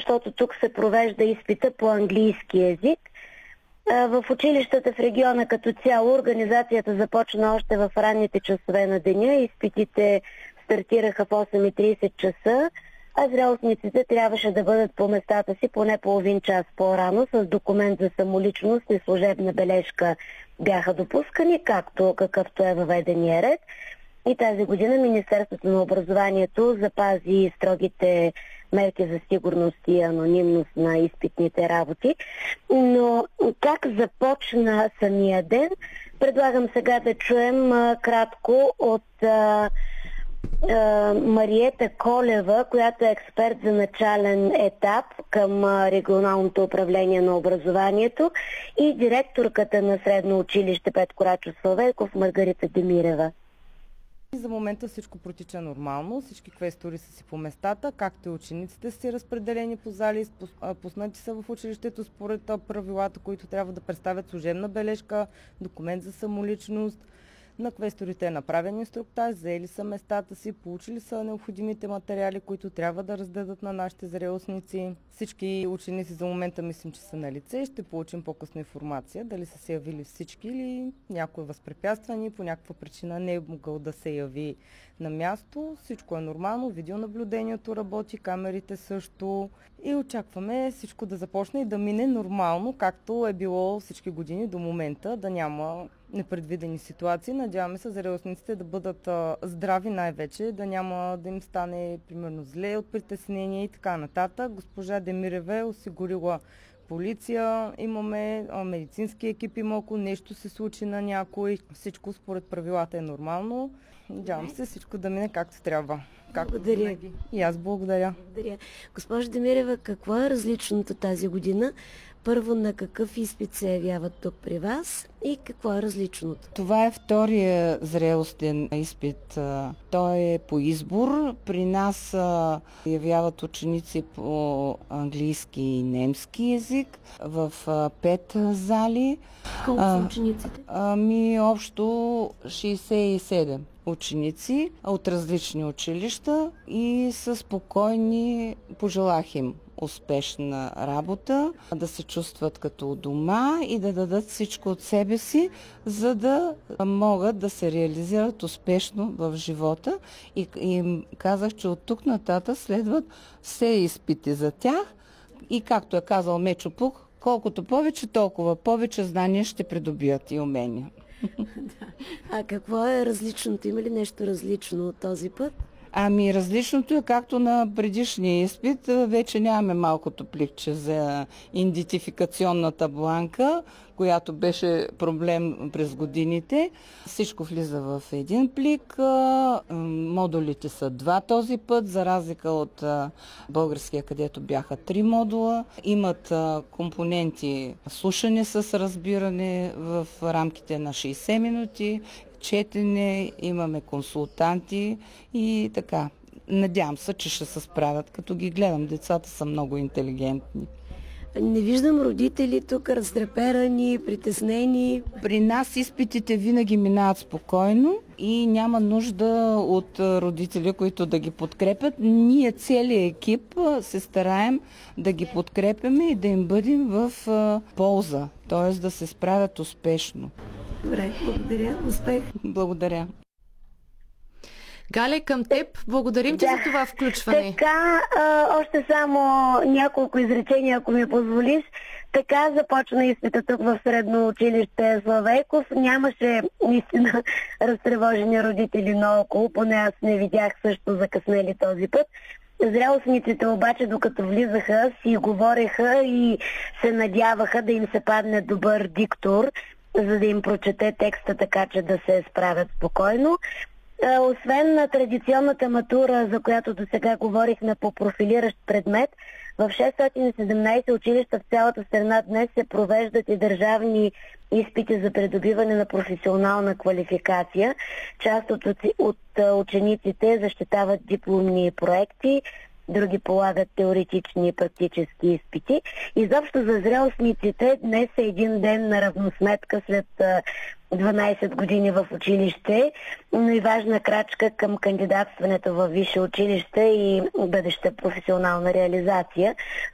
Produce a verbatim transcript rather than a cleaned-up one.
защото тук се провежда изпита по английски език. В училищата в региона като цяло организацията започна още в ранните часове на деня. Изпитите стартираха в осем и тридесет часа, а зрелостниците трябваше да бъдат по местата си поне половин час по-рано с документ за самоличност и служебна бележка бяха допускани, както какъвто е въведения ред. И тази година Министерството на образованието запази строгите мерки за сигурност и анонимност на изпитните работи. Но как започна самия ден, предлагам сега да чуем а, кратко от а, а, Мариета Колева, която е експерт за начален етап към а, регионалното управление на образованието, и директорката на средно училище Петко Рачов Славейков Маргарита Демирева. За момента всичко протича нормално, всички квестори са си по местата, както и учениците са си разпределени по зали, пуснати са в училището според правилата, които трябва да представят служебна бележка, документ за самоличност. На квесторите е направен инструктаж, заели са местата си, получили са необходимите материали, които трябва да раздадат на нашите зрелостници. Всички ученици за момента мислим, че са на лице и ще получим по-късно информация дали са се явили всички или някой е възпрепятстван и по някаква причина не е могъл да се яви на място. Всичко е нормално, видеонаблюдението работи, камерите също и очакваме всичко да започне и да мине нормално, както е било всички години до момента, да няма непредвидени ситуации. Надяваме се зрелостниците да бъдат а, здрави най-вече, да няма да им стане примерно зле от притеснение и така нататък. Госпожа Демирева е осигурила полиция, имаме а, медицински екип, има, ако нещо се случи на някой. Всичко според правилата е нормално. Надявам се всичко да мине както трябва. Както благодаря. Винаги. И аз благодаря. Благодаря. Госпожа Демирева, какво е различното тази година? Първо, на какъв изпит се явяват тук при вас и какво е различното? Това е втория зрелостен изпит. Той е по избор. При нас явяват ученици по английски и немски език в пет зали. Колко са учениците? Ами общо шейсет и седем ученици от различни училища и са спокойни. Пожелах им успешна работа, да се чувстват като дома и да дадат всичко от себе си, за да могат да се реализират успешно в живота. И им казах, че от тук нататък следват все изпити за тях и, както е казал Мечо Пух, колкото повече, толкова повече знания ще придобият и умения. А какво е различното? Има ли нещо различно от този път? Ами различното е, както на предишния изпит, вече нямаме малкото пликче за идентификационната бланка, която беше проблем през годините. Всичко влиза в един плик. Модулите са два този път, за разлика от българския, където бяха три модула. Имат компоненти слушане с разбиране в рамките на шейсет минути, четене, имаме консултанти и така. Надявам се, че ще се справят. Като ги гледам, децата са много интелигентни. Не виждам родители тук раздреперани, притеснени. При нас изпитите винаги минават спокойно и няма нужда от родители, които да ги подкрепят. Ние, целият екип, се стараем да ги подкрепяме и да им бъдем в полза, т.е. да се справят успешно. Добре, благодаря. Успех! Благодаря. Галя, към теб. Благодарим ти да, за това включване. Така, а, още само няколко изречения, ако ми позволиш. Така започна изпита тук в средно училище Славейков. Нямаше наистина разтревожени родители наоколо, поне аз не видях също закъснели този път. Зрелостниците обаче, докато влизаха, си говореха и се надяваха да им се падне добър диктор, за да им прочете текста така, че да се справят спокойно. Освен на традиционната матура, за която до сега говорихме по профилиращ предмет, в шестстотин и седемнадесет училища в цялата страна днес се провеждат и държавни изпити за придобиване на професионална квалификация. Част от, от учениците защитават дипломни проекти, други полагат теоретични и практически изпити. Изобщо за зрелостниците днес е един ден на равносметка след дванадесет години в училище, но и важна крачка към кандидатстването във висше училище и бъдеща професионална реализация.